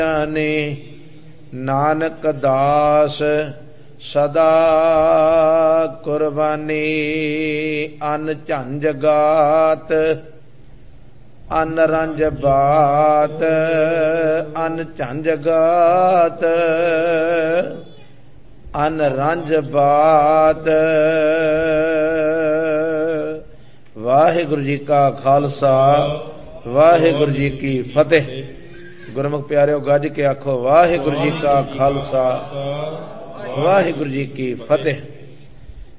ਨੇ ਨਾਨਕ ਦਾਸ ਸਦਾ ਕੁਰਬਾਨੀ। ਅਨ ਝੰਜ ਗਾਤ ਅਨ ਰੰਜ ਬਾਤ, ਅਨ ਝੰਜ ਗਾਤ ਅਨ ਰੰਜ ਬਾਤ। ਵਾਹਿਗੁਰੂ ਜੀ ਕਾ ਖਾਲਸਾ, ਵਾਹਿਗੁਰੂ ਜੀ ਕੀ ਫਤਿਹ। ਗੁਰਮੁਖ ਪਿਆਰਿਓ, ਗੱਜ ਕੇ ਆਖੋ ਵਾਹਿਗੁਰੂ ਜੀ ਕਾ ਖਾਲਸਾ, ਵਾਹਿਗੁਰੂ ਜੀ ਕੀ ਫਤਿਹ।